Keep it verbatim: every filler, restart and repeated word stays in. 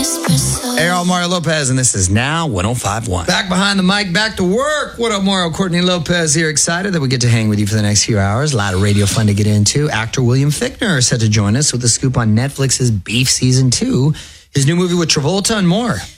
Hey, y'all, Mario Lopez, and this is Now one oh five point one. Back behind the mic, back to work. What up, Mario? Courtney Lopez here. Excited that we get to hang with you for the next few hours. A lot of radio fun to get into. Actor William Fichtner is set to join us with a scoop on Netflix's Beef Season two, his new movie with Travolta, and more.